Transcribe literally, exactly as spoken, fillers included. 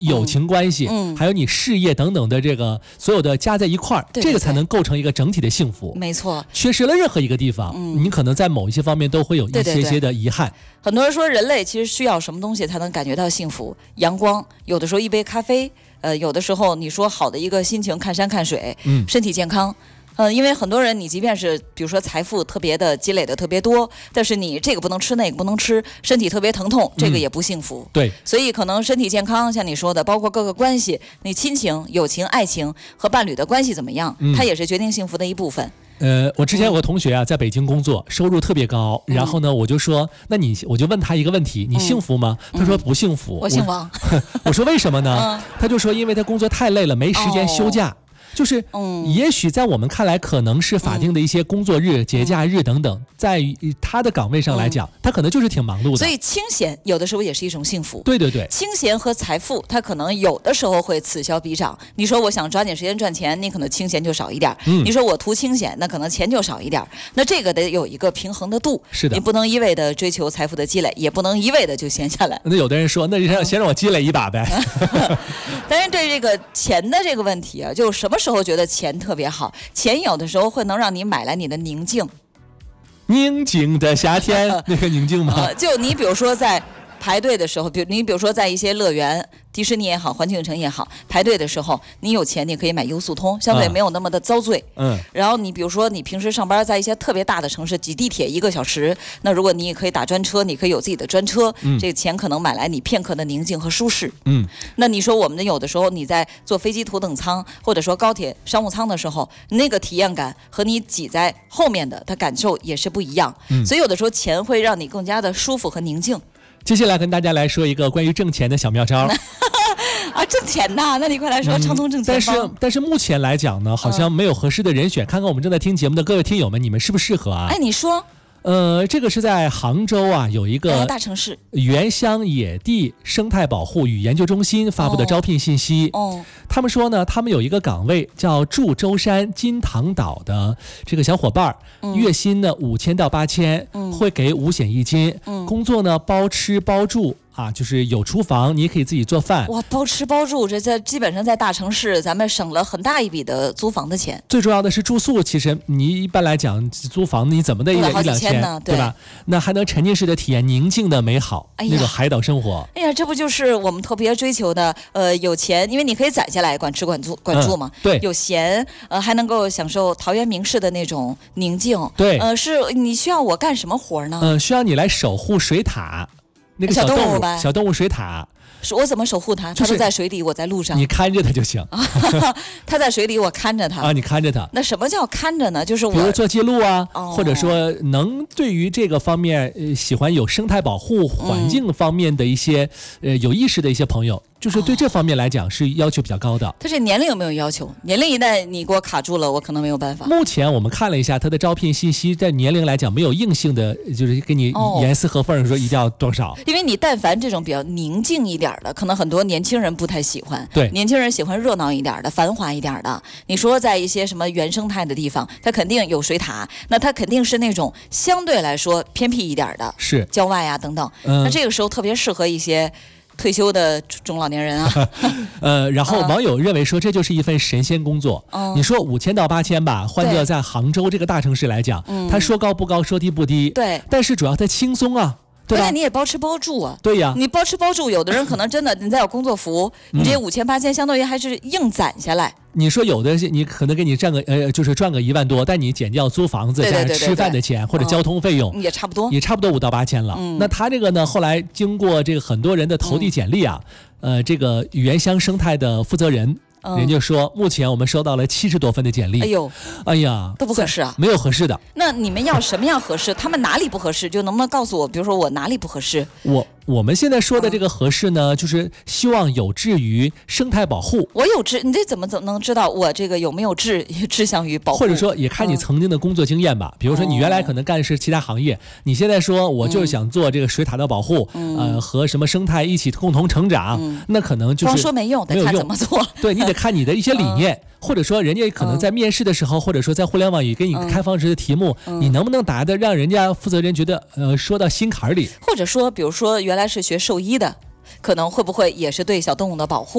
友情关系， 嗯， 还有你事业等等的这个所有的加在一块儿，这个才能构成一个整体的幸福。 没错， 缺失了任何一个地方， 嗯， 你可能在某一些方面都会有一些些的遗憾。 对对对，很多人说人类其实需要什么东西才能感觉到幸福？阳光，有的时候一杯咖啡，呃，有的时候你说好的一个心情，看山看水， 嗯， 身体健康。嗯，因为很多人，你即便是比如说财富特别的积累的特别多，但是你这个不能吃，那个不能吃，身体特别疼痛，这个也不幸福。 嗯、对， 所以可能身体健康，像你说的，包括各个关系，你亲情、友情、爱情和伴侣的关系怎么样，嗯、它也是决定幸福的一部分。 呃，我之前有个同学啊，在北京工作，收入特别高，然后呢，我就说，那你，我就问他一个问题，你幸福吗？ 嗯、 他说不幸福。 我姓王。 我, 我说为什么呢？ 嗯、 他就说，因为他工作太累了，没时间休假。哦，就是，也许在我们看来可能是法定的一些工作日、嗯、节假日等等，在于他的岗位上来讲，嗯、他可能就是挺忙碌的。 所以清闲有的时候也是一种幸福。 对对对， 清闲和财富，它可能有的时候会此消彼长。你说我想抓紧时间赚钱，你可能清闲就少一点；嗯、你说我图清闲，那可能钱就少一点。那这个得有一个平衡的度。 是的， 你不能一味的追求财富的积累，也不能一味的就闲下来。 那有的人说，那让先让我积累一把呗。 但是对这个钱的这个问题啊，就什么时候觉得钱特别好？钱有的时候会能让你买来你的宁静。 宁静的夏天，那个宁静吗？ 呃、就你比如说在排队的时候，比如你比如说在一些乐园，迪士尼也好，环球影城也好，排队的时候，你有钱你可以买优速通，相对没有那么的遭罪。 嗯。 然后你比如说你平时上班在一些特别大的城市挤地铁一个小时，那如果你也可以打专车，你可以有自己的专车，嗯、这个钱可能买来你片刻的宁静和舒适。 嗯。 那你说我们的有的时候你在坐飞机头等舱或者说高铁商务舱的时候，那个体验感和你挤在后面的它感受也是不一样。嗯。所以有的时候钱会让你更加的舒服和宁静。 接下来跟大家来说一个关于挣钱的小妙招。 啊，挣钱呐，那你快来说，畅通挣钱、嗯。 但是但是目前来讲呢，好像没有合适的人选。嗯、看看我们正在听节目的各位听友们，你们适不适合啊？ 哎，你说。 呃，这个是在杭州啊，有一个大城市原乡野地生态保护与研究中心发布的招聘信息。 哦， 他们说呢，他们有一个岗位叫驻舟山金堂岛的这个小伙伴，嗯、月薪呢五千到八千，嗯，会给五险一金，嗯，工作呢包吃包住。啊，就是有厨房，你也可以自己做饭。 哇，包吃包住，这在基本上在大城市，咱们省了很大一笔的租房的钱。 最重要的是住宿，其实你一般来讲租房，你怎么的一两千呢， 对吧？那还能沉浸式的体验宁静的美好， 哎、 那种海岛生活。 哎呀，这不就是我们特别追求的？呃，有钱，因为你可以攒下来，管吃管住管住嘛。 嗯、对， 有闲，呃，还能够享受陶渊明式的那种宁静。 对， 呃，是你需要我干什么活呢？ 嗯、呃，需要你来守护水塔。那个小动物， 小动物吧， 小动物水塔， 我怎么守护它？它都在水里，我在路上。 你看着它就行。 它在水里，我看着它。 啊，你看着它。 那什么叫看着呢？就是我， 比如做记录啊， 哦、 或者说能对于这个方面，呃，喜欢有生态保护、环境方面的一些，嗯、呃，有意识的一些朋友。就是对这方面来讲是要求比较高的。 他这年龄有没有要求？年龄一旦你给我卡住了，我可能没有办法。 目前我们看了一下他的招聘信息，在年龄来讲没有硬性的，就是给你严丝合缝说一定要多少。 因为你但凡这种比较宁静一点的，可能很多年轻人不太喜欢。 对， 年轻人喜欢热闹一点的、繁华一点的。你说在一些什么原生态的地方，它肯定有水塔，那它肯定是那种相对来说偏僻一点的， 是郊外啊等等。 嗯、 那这个时候特别适合一些退休的中老年人啊。 呃，然后网友认为说这就是一份神仙工作。 嗯、 你说五千到八千吧，换做在杭州这个大城市来讲，它说高不高，说低不低。 对， 但是主要它轻松啊。对吧？ 而且你也包吃包住啊。 对呀， 你包吃包住，有的人可能真的你再有工作服，你这五千八千相当于还是硬攒下来。 你说有的你可能给你赚个呃，就是赚个一万多，但你减掉租房子、加吃饭的钱或者交通费用， 嗯、也差不多， 也差不多五到八千了。 嗯、 那他这个呢，后来经过这个很多人的投递简历啊，嗯、呃，这个原乡生态的负责人。嗯、人家说，目前我们收到了七十多份的简历。 哎呦， 哎呀， 都不合适啊！ 没有合适的。 那你们要什么样合适？他们哪里不合适？就能不能告诉我？比如说我哪里不合适？ 我我们现在说的这个合适呢，嗯、就是希望有志于生态保护。 我有志，你这怎么怎么能知道我这个有没有志志向于保护？ 或者说，也看你曾经的工作经验吧。嗯、比如说，你原来可能干的是其他行业，哦、你现在说我就是想做这个水塔的保护，嗯、呃，和什么生态一起共同成长，嗯、那可能就是光说没用，得看怎么做。 对，你得看你的一些理念。念，或者说人家可能在面试的时候，嗯、或者说在互联网也给你开放式的题目，嗯、你能不能答的让人家负责人觉得呃说到心坎里？ 或者说，比如说原来是学兽医的，可能会不会也是对小动物的保护？